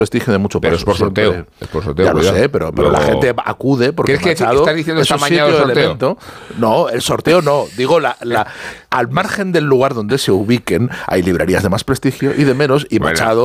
prestigio de mucho pero peso. es por sorteo. Es por sorteo. Ya lo sé, pero la gente acude porque ¿Crees que Machado estás diciendo es un esta mañana sitio el sorteo? elemento. No, el sorteo no. Digo, al margen del lugar donde se ubiquen, hay librerías de más prestigio y de menos, y Bueno. Machado